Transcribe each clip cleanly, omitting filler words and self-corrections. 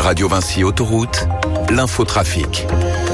Radio Vinci Autoroute, l'infotrafic.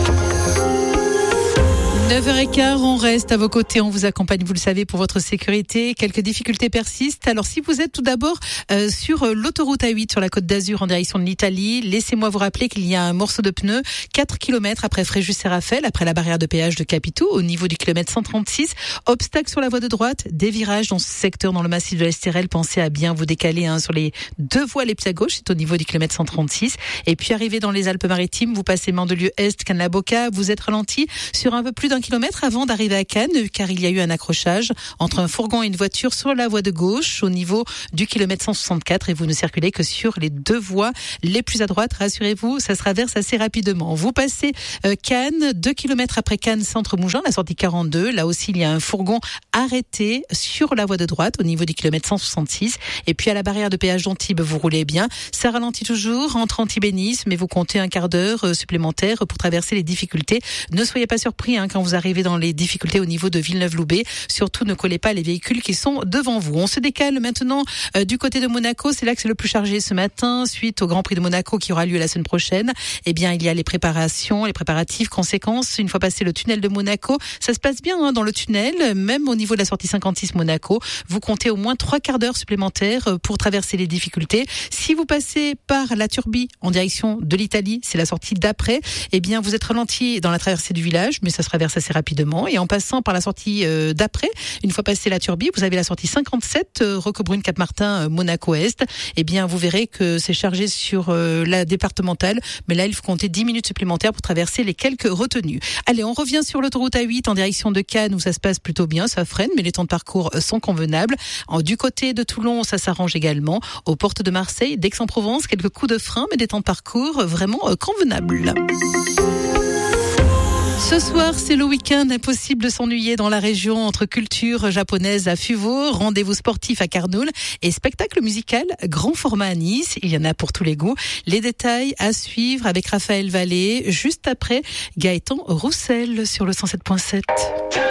9h15, on reste à vos côtés, on vous accompagne, vous le savez, pour votre sécurité. Quelques difficultés persistent. Alors, si vous êtes tout d'abord sur l'autoroute A8 sur la Côte d'Azur en direction de l'Italie, laissez-moi vous rappeler qu'il y a un morceau de pneu 4 km après Fréjus-et-Raphaël, après la barrière de péage de Capitaux, au niveau du kilomètre 136. Obstacle sur la voie de droite, des virages dans ce secteur, dans le massif de l'Estérel. Pensez à bien vous décaler sur les deux voies les plus à gauche, c'est au niveau du kilomètre 136. Et puis, arrivé dans les Alpes-Maritimes, vous passez Mandelieu-Est, Cannes-la-Boca, vous êtes ralenti sur un peu plus d'un kilomètre avant d'arriver à Cannes, car il y a eu un accrochage entre un fourgon et une voiture sur la voie de gauche au niveau du kilomètre 164 et vous ne circulez que sur les deux voies les plus à droite. Rassurez-vous, ça se traverse assez rapidement. Vous passez Cannes, 2 kilomètres après Cannes, centre Mougins, la sortie 42. Là aussi, il y a un fourgon arrêté sur la voie de droite au niveau du kilomètre 166. Et puis à la barrière de péage d'Antibes, vous roulez bien. Ça ralentit toujours entre Antibes-Nice, mais vous comptez un quart d'heure supplémentaire pour traverser les difficultés. Ne soyez pas surpris quand vous arrivez dans les difficultés au niveau de Villeneuve-Loubet. Surtout, ne collez pas les véhicules qui sont devant vous. On se décale maintenant du côté de Monaco. C'est là que c'est le plus chargé ce matin, suite au Grand Prix de Monaco qui aura lieu la semaine prochaine. Eh bien, il y a les préparatifs, conséquences. Une fois passé le tunnel de Monaco, ça se passe bien dans le tunnel, même au niveau de la sortie 56 Monaco. Vous comptez au moins 3 quarts d'heure supplémentaires pour traverser les difficultés. Si vous passez par la Turbie en direction de l'Italie, c'est la sortie d'après, eh bien, vous êtes ralenti dans la traversée du village, mais ça se traverse assez rapidement. Et en passant par la sortie d'après, une fois passé la Turbie, vous avez la sortie 57, Roquebrune, Cap-Martin, Monaco-Est. Eh bien, vous verrez que c'est chargé sur la départementale, mais là, il faut compter 10 minutes supplémentaires pour traverser les quelques retenues. Allez, on revient sur l'autoroute A8 en direction de Cannes, où ça se passe plutôt bien, ça freine, mais les temps de parcours sont convenables. Du côté de Toulon, ça s'arrange également. Aux portes de Marseille, d'Aix-en-Provence, quelques coups de frein, mais des temps de parcours vraiment convenables. Ce soir, c'est le week-end, impossible de s'ennuyer dans la région entre culture japonaise à Fuveau, rendez-vous sportif à Carnoul et spectacle musical grand format à Nice. Il y en a pour tous les goûts. Les détails à suivre avec Raphaël Vallée, juste après Gaëtan Roussel sur le 107.7.